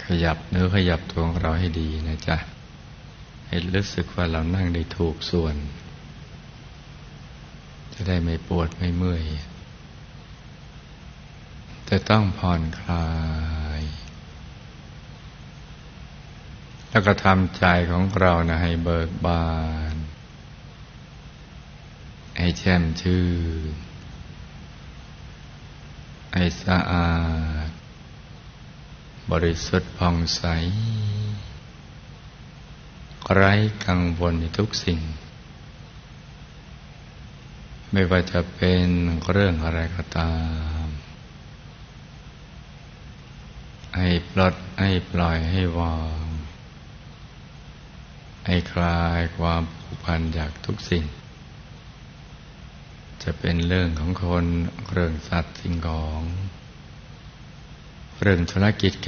ขยับเนื้อขยับตัวของเราให้ดีนะจ๊ะให้รู้สึกว่าเรานั่งได้ถูกส่วนจะได้ไม่ปวดไม่เมื่อยแต่ต้องผ่อนคลายแล้วก็ทำใจของเรานะให้เบิกบานให้แช่มชื่นให้สะอาดบริสุทธิ์ผ่องใสไร้กังวลในทุกสิ่งไม่ว่าจะเป็นเรื่องอะไรก็ตามให้ปลดให้ปล่อยให้วางให้คลายความผูกพันจากทุกสิ่งจะเป็นเรื่องของคนเรื่องสัตว์สิ่งของเรื่องธุรกิจ